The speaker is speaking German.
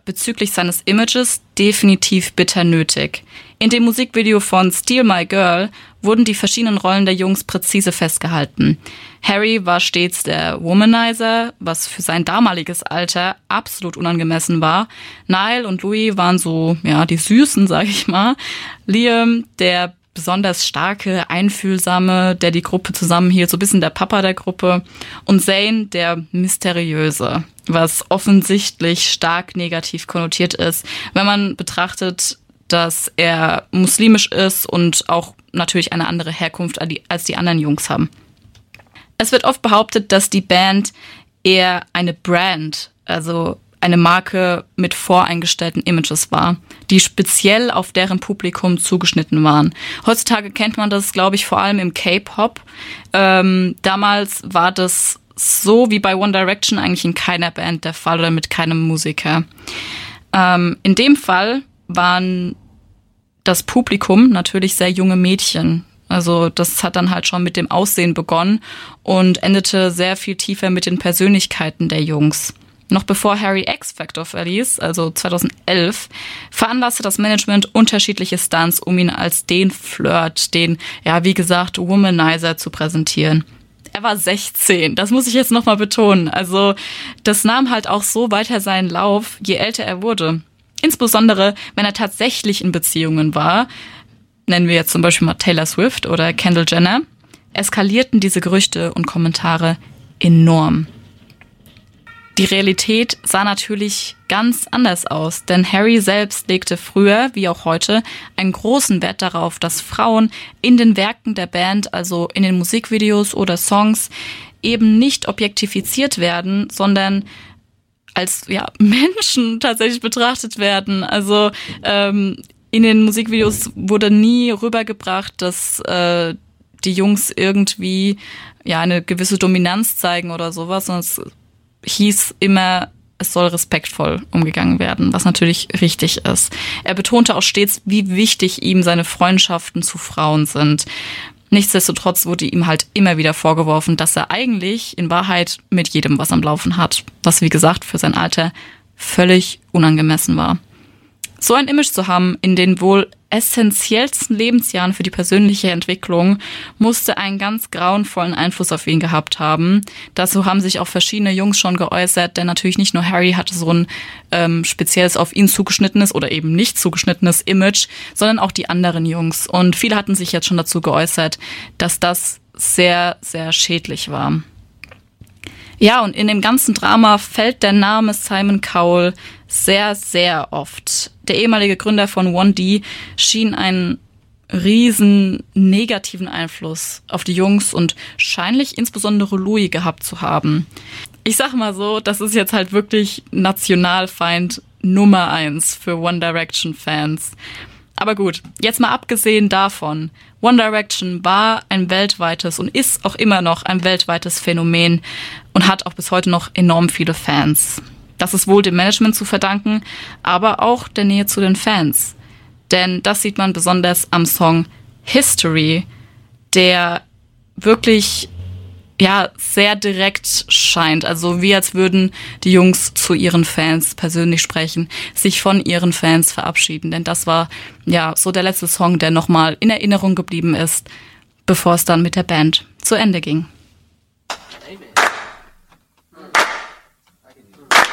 bezüglich seines Images definitiv bitter nötig. In dem Musikvideo von Steal My Girl wurden die verschiedenen Rollen der Jungs präzise festgehalten. Harry war stets der Womanizer, was für sein damaliges Alter absolut unangemessen war. Niall und Louis waren so, ja, die Süßen, sag ich mal. Liam, der besonders starke, einfühlsame, der die Gruppe zusammenhielt, so ein bisschen der Papa der Gruppe. Und Zayn, der mysteriöse, was offensichtlich stark negativ konnotiert ist, wenn man betrachtet, dass er muslimisch ist und auch natürlich eine andere Herkunft als die anderen Jungs haben. Es wird oft behauptet, dass die Band eher eine Brand, also eine Marke mit voreingestellten Images war, die speziell auf deren Publikum zugeschnitten waren. Heutzutage kennt man das, glaube ich, vor allem im K-Pop. Damals war das so wie bei One Direction eigentlich in keiner Band der Fall oder mit keinem Musiker. In dem Fall waren das Publikum natürlich sehr junge Mädchen. Also das hat dann halt schon mit dem Aussehen begonnen und endete sehr viel tiefer mit den Persönlichkeiten der Jungs. Noch bevor Harry X Factor verließ, also 2011, veranlasste das Management unterschiedliche Stunts, um ihn als den Flirt, den, ja, wie gesagt, Womanizer zu präsentieren. Er war 16, das muss ich jetzt nochmal betonen. Also das nahm halt auch so weiter seinen Lauf, je älter er wurde. Insbesondere, wenn er tatsächlich in Beziehungen war, nennen wir jetzt zum Beispiel mal Taylor Swift oder Kendall Jenner, eskalierten diese Gerüchte und Kommentare enorm. Die Realität sah natürlich ganz anders aus, denn Harry selbst legte früher, wie auch heute, einen großen Wert darauf, dass Frauen in den Werken der Band, also in den Musikvideos oder Songs, eben nicht objektifiziert werden, sondern als Menschen tatsächlich betrachtet werden. Also in den Musikvideos wurde nie rübergebracht, dass die Jungs irgendwie eine gewisse Dominanz zeigen oder sowas, sondern es hieß immer, es soll respektvoll umgegangen werden, was natürlich richtig ist. Er betonte auch stets, wie wichtig ihm seine Freundschaften zu Frauen sind. Nichtsdestotrotz wurde ihm halt immer wieder vorgeworfen, dass er eigentlich in Wahrheit mit jedem was am Laufen hat, was wie gesagt für sein Alter völlig unangemessen war. So ein Image zu haben in den wohl essentiellsten Lebensjahren für die persönliche Entwicklung musste einen ganz grauenvollen Einfluss auf ihn gehabt haben. Dazu haben sich auch verschiedene Jungs schon geäußert, denn natürlich nicht nur Harry hatte so ein spezielles auf ihn zugeschnittenes oder eben nicht zugeschnittenes Image, sondern auch die anderen Jungs. Und viele hatten sich jetzt schon dazu geäußert, dass das sehr, sehr schädlich war. Ja, und in dem ganzen Drama fällt der Name Simon Cowell sehr, sehr oft. Der ehemalige Gründer von 1D schien einen riesen negativen Einfluss auf die Jungs und scheinlich insbesondere Louis gehabt zu haben. Ich sag mal so, das ist jetzt halt wirklich Nationalfeind Nummer 1 für One Direction Fans. Aber gut, jetzt mal abgesehen davon, One Direction war ein weltweites und ist auch immer noch ein weltweites Phänomen und hat auch bis heute noch enorm viele Fans. Das ist wohl dem Management zu verdanken, aber auch der Nähe zu den Fans. Denn das sieht man besonders am Song History, der wirklich sehr direkt scheint. Also wie als würden die Jungs zu ihren Fans persönlich sprechen, sich von ihren Fans verabschieden. Denn das war so der letzte Song, der nochmal in Erinnerung geblieben ist, bevor es dann mit der Band zu Ende ging.